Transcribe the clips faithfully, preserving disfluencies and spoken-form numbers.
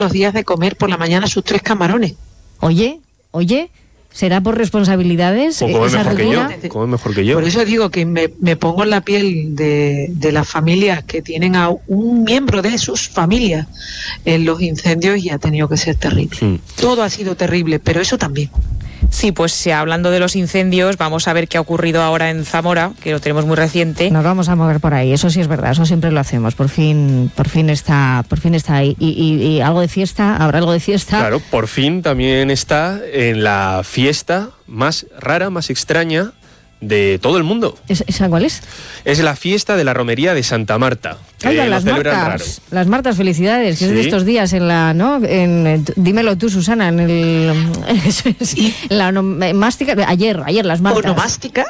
los días de comer por la mañana sus tres camarones. Oye, oye... ¿Será por responsabilidades? O come esa mejor rutina? que yo, come mejor que yo. Por eso digo que me, me pongo en la piel de, de las familias que tienen a un miembro de sus familias en los incendios y ha tenido que ser terrible. Sí. Todo ha sido terrible, pero eso también. Sí, pues hablando de los incendios, vamos a ver qué ha ocurrido ahora en Zamora, que lo tenemos muy reciente. Nos vamos a mover por ahí, eso sí es verdad, eso siempre lo hacemos. Por fin, por fin está, por fin está ahí. Y, y, y algo de fiesta, habrá algo de fiesta. Claro, por fin también está en la fiesta más rara, más extraña de todo el mundo. ¿Esa cuál es? Es la fiesta de la romería de Santa Marta. Ay, las Martas, las Martas, felicidades, que ¿sí? Es de estos días en la, ¿no? En, dímelo tú, Susana, en el... ¿Sí? La onomástica, ayer, ayer las Martas. ¿Onomástica?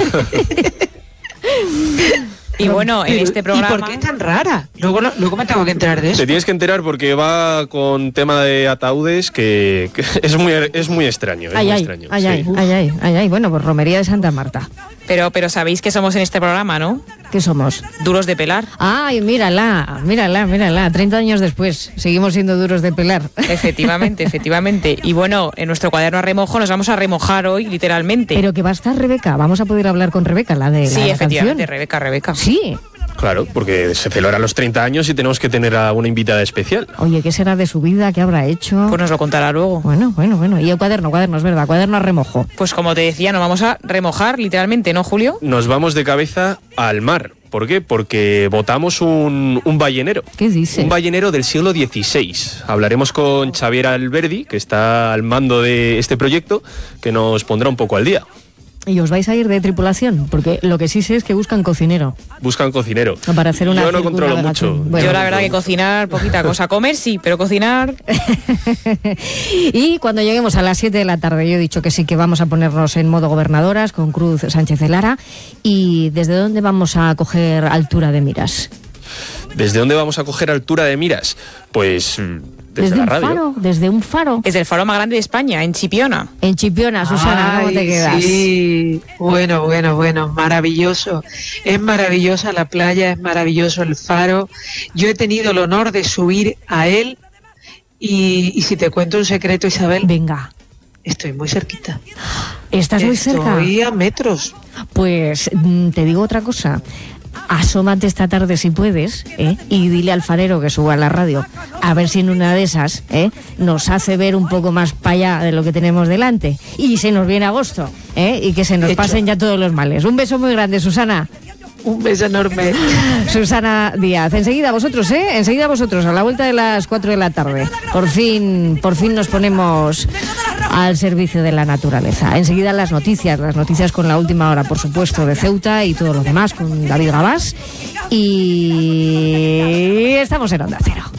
Y bueno, en este programa... ¿Y por qué es tan rara? Luego, luego me tengo que enterar de eso. Te tienes que enterar porque va con tema de ataúdes que, que es muy es muy extraño. Es ay, muy ay, extraño. Ay, sí. ay, ay, ay, ay, ay, bueno, pues romería de Santa Marta. Pero, pero sabéis que somos en este programa, ¿no? ¿Qué somos? Duros de pelar. Ay, mírala, mírala, mírala. treinta años después, seguimos siendo duros de pelar. Efectivamente, efectivamente. Y bueno, en nuestro cuaderno a remojo nos vamos a remojar hoy, literalmente. Pero que va a estar Rebeca, vamos a poder hablar con Rebeca, la de la Sí, efectivamente, canción. Rebeca, Rebeca. Sí. Claro, porque se celebran los treinta años y tenemos que tener a una invitada especial. Oye, ¿qué será de su vida? ¿Qué habrá hecho? Pues nos lo contará luego. Bueno, bueno, bueno. Y el cuaderno, cuaderno, es verdad, cuaderno a remojo. Pues como te decía, nos vamos a remojar, literalmente, ¿no, Julio? Nos vamos de cabeza al mar. ¿Por qué? Porque votamos un, un ballenero. ¿Qué dice? Un ballenero del siglo dieciséis. Hablaremos con Xavier Alberdi, que está al mando de este proyecto, que nos pondrá un poco al día. ¿Y os vais a ir de tripulación? Porque lo que sí sé es que buscan cocinero. Buscan cocinero. Para hacer una Yo no controlo mucho. Bueno, yo la verdad que cocinar, poquita cosa. Comer sí, pero cocinar... Y cuando lleguemos a las siete de la tarde, yo he dicho que sí que vamos a ponernos en modo gobernadoras con Cruz Sánchez de Lara. ¿Y desde dónde vamos a coger altura de miras? ¿Desde dónde vamos a coger altura de miras? Pues... Desde, desde la radio. Faro, desde un faro. Desde el faro más grande de España, en Chipiona. En Chipiona, Susana, Ay, ¿cómo te quedas? Sí, bueno, bueno, bueno, maravilloso. Es maravillosa la playa, es maravilloso el faro. Yo he tenido el honor de subir a él y, y si te cuento un secreto, Isabel. Venga. Estoy muy cerquita. ¿Estás muy cerca? Estoy a metros. Pues te digo otra cosa. Asómate esta tarde si puedes, ¿eh? Y dile al farero que suba a la radio, a ver si en una de esas, ¿eh? Nos hace ver un poco más para allá de lo que tenemos delante. Y se nos viene agosto, ¿eh? Y que se nos Hecho. pasen ya todos los males. Un beso muy grande, Susana. Un beso enorme. Susana Díaz. Enseguida vosotros, ¿eh? Enseguida vosotros, a la vuelta de las cuatro de la tarde. Por fin, por fin nos ponemos al servicio de la naturaleza. Enseguida las noticias, las noticias con la última hora, por supuesto, de Ceuta y todo lo demás con David Gabás. Y estamos en Onda Cero.